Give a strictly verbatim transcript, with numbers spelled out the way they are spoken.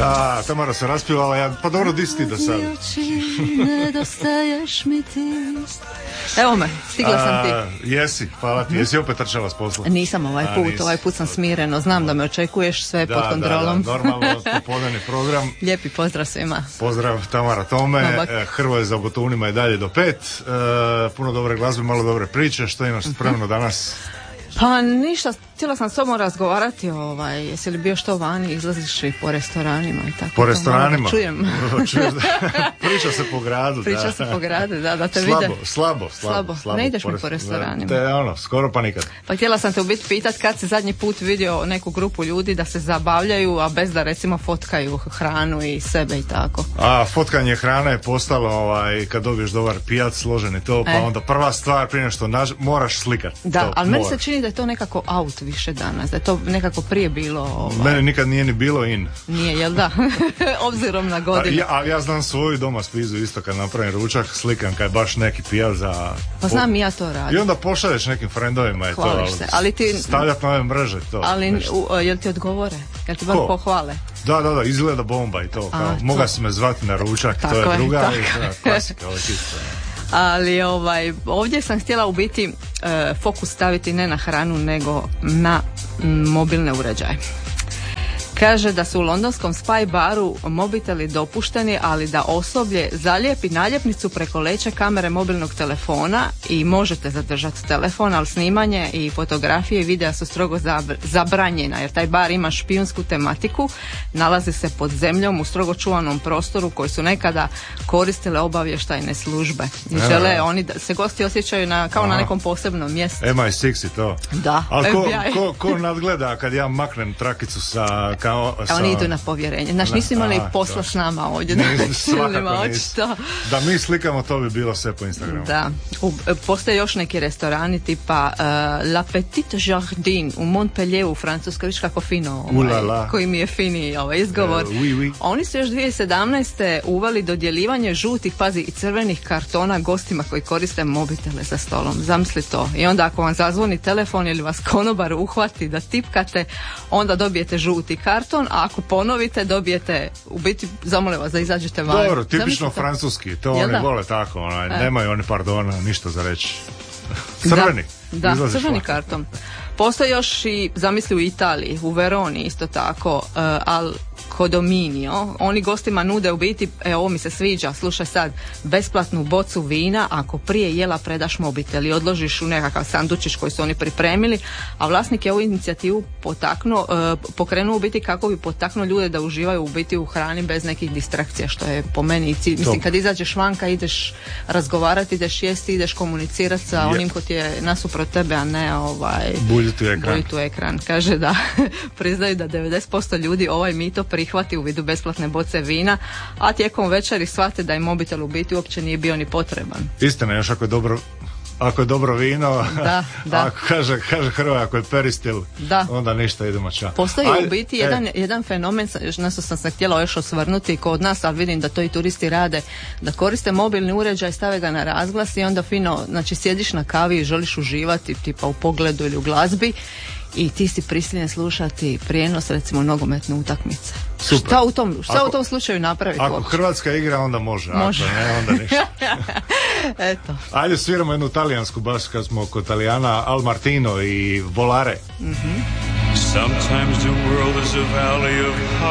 Da, Tamara se raspivala, ja, pa dobro, di si ti do sada? Nedostaješ mi ti. Evo me, stigla sam ti. A, jesi, hvala ti, jesi opet trčala s posla? Nisam ovaj put, A, ovaj put sam smireno, znam da me očekuješ, sve da, pod kontrolom. Da, da, normalno, popodnevni program. Lijepi pozdrav svima. Pozdrav Tamara Tome, no, Hrvoje za botunima i dalje do pet, e, puno dobre glazbe, malo dobre priče, što imaš spremno danas? Pa ništa, htjela sam s tobom razgovarati, ovaj, jesi li bio što vani, izlaziš i po restoranima i tako. Po restoranima? Čujem. Priča se po gradu. Priča da. se po gradu, da, da te slabo, vide. Slabo, slabo, slabo. slabo. Ne ideš po mi po restoranima. Te, ono, skoro pa nikad. Pa htjela sam te u biti pitat kad si zadnji put vidio neku grupu ljudi da se zabavljaju, a bez da recimo fotkaju hranu i sebe i tako. A, fotkanje hrane je postalo, ovaj, kad dobiješ dobar pijac, složen i to, pa e. onda prva stvar prije nešto naž, moraš slikat. Da, to, ali meni moraš. se čini da je to nekako out više danas, da je to nekako prije bilo... Ovaj... Mene nikad nije ni bilo in. Nije, jel da? Obzirom na godine. Ja, ali ja znam svoju doma spizu isto kad napravim ručak, slikam kad je baš neki pijac za... Pa znam i ja to radim. I onda pošalješ nekim frendovima i Hvališ to, se. Ali ti... stavljat na ove mreže to. Ali u, jel ti odgovore? Jel ti bar pohvale? Da, da, da, izgleda bomba i to. Kao, A, moga si me zvati na ručak, tako to je, je druga tako. I to, klasika, ovo je čisto. Ali ovaj, ovdje sam htjela u biti e, fokus staviti ne na hranu nego na m, mobilne uređaje. Kaže da su u londonskom Spy baru mobiteli dopušteni, ali da osoblje zalijepi naljepnicu preko leće kamere mobilnog telefona i možete zadržati telefon, ali snimanje i fotografije i videa su strogo zabranjena, jer taj bar ima špijunsku tematiku, nalazi se pod zemljom u strogo čuvanom prostoru koji su nekada koristile obavještajne službe. I žele oni da se gosti osjećaju na, kao Aha. na nekom posebnom mjestu. em i šest i to. Da, ali ko, ko, ko nadgleda kad ja maknem trakicu sa... Kao, Kao oni idu na povjerenje. Znaš, nisu imali a, posla to. S nama ovdje. Ne, svakako nisu. Da mi slikamo, to bi bilo sve po Instagramu. Da. U, postoje još neki restorani tipa uh, La Petite Jardin u Montpellier u Francuskoj. Viš kako fino, ovaj, koji mi je fini ovaj izgovor. Uh, oui, oui. Oni su još dvije tisuće sedamnaeste uveli dodjeljivanje žutih, pazi, i crvenih kartona gostima koji koriste mobitele za stolom. Zamisli to. I onda ako vam zazvoni telefon ili vas konobar uhvati da tipkate, onda dobijete žuti karton, a ako ponovite dobijete, u biti zamole vas da izađete van. Dobro, tipično francuski, to Jel oni da? Vole tako, onaj, e. nemaju oni pardona, ništa za reći. Crveni. Da, da crveni van. Karton. Postoji još i, zamisli, u Italiji, u Veroni isto tako, uh, al Condominio, oni gostima nude u biti, e, ovo mi se sviđa, slušaj sad, besplatnu bocu vina ako prije jela predaš mobitel i odložiš u nekakav sandučić koji su oni pripremili, a vlasnik je ovu inicijativu potaknuo, uh, pokrenuo u biti kako bi potaknuo ljude da uživaju u biti u hrani bez nekih distrakcija, što je po meni cilj. Mislim, kad izađeš vanka, ideš razgovarati, ideš jesti, ideš komunicirati sa yep. onim ko ti je nasuprot tebe, a ne ovaj... Buljiti u ekran. Buljiti u ekran. Kaže da priznaju da devedeset posto ljudi ovaj mito prihvati u vidu besplatne boce vina, a tijekom večeri shvate da im mobitel u biti uopće nije bio ni potreban. Istina, još ako je dobro ako je dobro vino, da, da. ako kaže, kaže Hrvoje, ako je peristil, da. onda ništa, idemo ča. Postoji Ajde, u biti jedan, e. jedan fenomen, na što sam se htjela još osvrnuti kod nas, ali vidim da to i turisti rade, da koriste mobilni uređaj, stave ga na razglas i onda fino, znači sjediš na kavi i želiš uživati, tipa u pogledu ili u glazbi, i ti si prisiljen slušati prijenos recimo nogometne utakmice. Super. Šta u tom, šta ako, u tom slučaju napraviti? Ako uopće? Hrvatska igra, onda može. Može. Ako ne, onda ništa. Eto. Ajde sviramo jednu talijansku, baš kad smo kod Talijana, Al Martino i Volare. Mhm. Sometimes the world is a valley of